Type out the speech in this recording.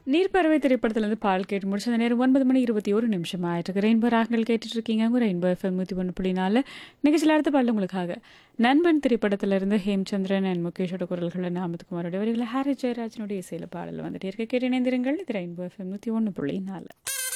நீர்ப்பறவை திரைப்படத்திலிருந்து பால் கேட்டு முடிச்சு அந்த நேரம் 9 மணி 21 நிமிஷம் ஆயிட்டு ரெயின்போ ராகங்கள் கேட்டுட்டு இருக்கீங்க. உங்க ரெயின்போ எஃப்எம் 101.4 நிகழ்ச்சியில் அடுத்த பாடல் உங்களுக்காக நண்பன் திரைப்படத்திலிருந்து ஹேம்சந்திரன் அண்ட் முகேஷோட குரல்களை நாமத்துக்குமாரோட வரிகளை ஹாரி ஜெயராஜனுடைய இசையில பாடல் வந்துட்டு இருக்க கேட்டு இணைந்திருங்கள். இது ரெயின்போ எஃப்எம் 101.4.